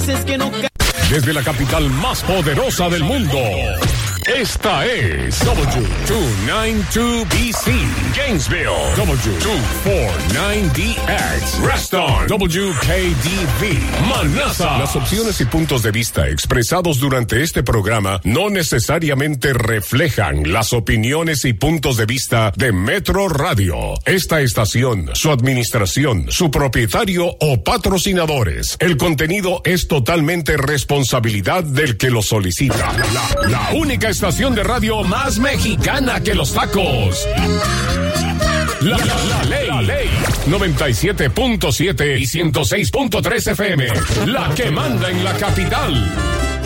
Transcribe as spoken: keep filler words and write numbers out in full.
dices que no... Desde la capital más poderosa del mundo, esta es W two ninety-two B C, Gainesville, W two forty-nine D X, Reston, W K D V, Manassa. Las opciones y puntos de vista expresados durante este programa no necesariamente reflejan las opiniones y puntos de vista de Metro Radio, esta estación, su administración, su propietario o patrocinadores. El contenido es totalmente responsabilidad del que lo solicita. La, la única estación de radio más mexicana que los tacos. La, la, la ley, la ley. noventa y siete punto siete y ciento seis punto tres F M. La que manda en la capital.